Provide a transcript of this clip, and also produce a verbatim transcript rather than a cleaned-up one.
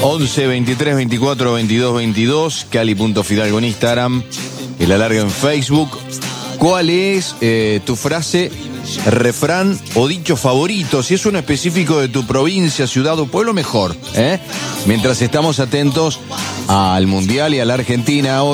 once, veintitrés, veinticuatro, veintidós, veintidós, Cali.Fidalgo en Instagram, el alargue en Facebook. ¿Cuál es eh, tu frase, refrán o dicho favorito? Si es uno específico de tu provincia, ciudad o pueblo, mejor, ¿eh? Mientras estamos atentos al Mundial y a la Argentina hoy.